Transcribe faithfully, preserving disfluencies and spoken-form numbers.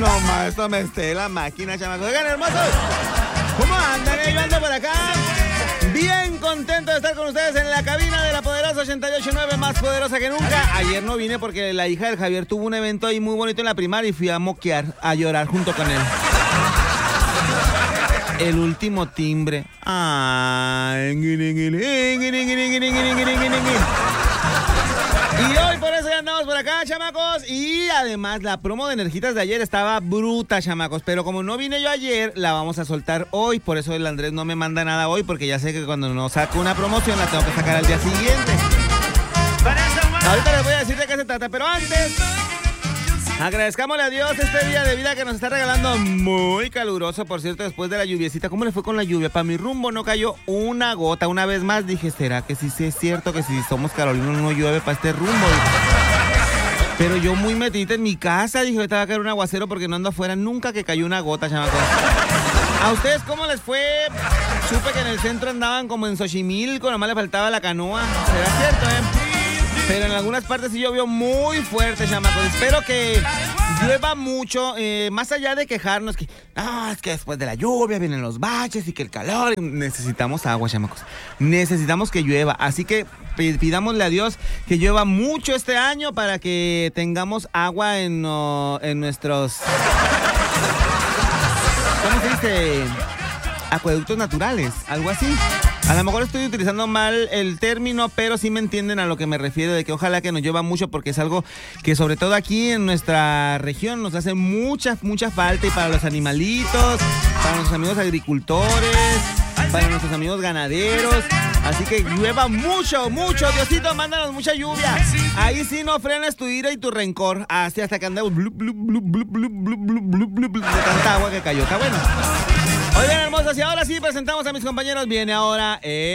No más, esto me esté la máquina, chamacos. Oigan, hermosos, ¿cómo andan? Yo ando por acá. Bien contento de estar con ustedes en la cabina de la poderosa ochenta y ocho punto nueve, más poderosa que nunca. Ayer no vine porque la hija del Javier tuvo un evento ahí muy bonito en la primaria y fui a moquear, a llorar junto con él. El último timbre. Ay. Y hoy por eso ya andamos por acá, chamacos. Y además la promo de Energitas de ayer estaba bruta, chamacos. Pero como no vine yo ayer, la vamos a soltar hoy. Por eso el Andrés no me manda nada hoy, porque ya sé que cuando no saco una promoción la tengo que sacar al día siguiente. Ahorita les voy a decir de qué se trata, pero antes agradezcámosle a Dios este día de vida que nos está regalando, muy caluroso, por cierto, después de la lluviecita. ¿Cómo le fue con la lluvia? Para mi rumbo no cayó una gota. Una vez más dije, ¿será que sí, sí es cierto que si somos carolinos no llueve para este rumbo? Pero yo muy metidita en mi casa, dije, ahorita va a caer un aguacero porque no ando afuera. Nunca que cayó una gota, chamacos. ¿A ustedes cómo les fue? Supe que en el centro andaban como en Xochimilco, nomás le faltaba la canoa. ¿Será cierto, eh? Pero en algunas partes sí llovió muy fuerte, chamacos. Espero que llueva mucho, eh, más allá de quejarnos que, no, es que después de la lluvia vienen los baches y que el calor. Necesitamos agua, chamacos. Necesitamos que llueva. Así que pidámosle a Dios que llueva mucho este año para que tengamos agua en, uh, en nuestros... ¿Cómo se dice? Acueductos naturales, algo así. A lo mejor estoy utilizando mal el término, pero sí me entienden a lo que me refiero, de que ojalá que nos llueva mucho, porque es algo que sobre todo aquí en nuestra región nos hace mucha, mucha falta, y para los animalitos, para nuestros amigos agricultores, para nuestros amigos ganaderos. Así que llueva mucho, mucho. Diosito, mándanos mucha lluvia. Ahí sí no frenes tu ira y tu rencor. Así hasta que andamos blup, blup, blup, blup, blup, blup, blup, blup, blup, de tanta agua que cayó. Está bueno. Oigan, hermosos, y ahora sí presentamos a mis compañeros. Viene ahora... Eh